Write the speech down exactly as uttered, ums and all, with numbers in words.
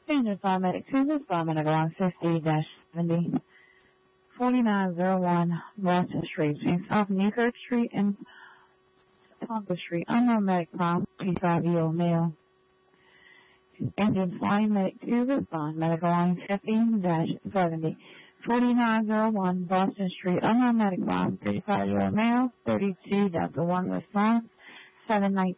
Standard Paramedic Service, Paramedic Line fifty seventy, forty-nine oh one Boston Street, between South Newkirk Street and Tonka Street. Unknown medic prime, fifty-five-year-old male. Engine Flying Medic two, respond. Medical Line fifteen seventy, forty-nine oh one Boston Street. Unknown medic prime, fifty-five-year-old male, thirty-two Delta one response, seven nineteen.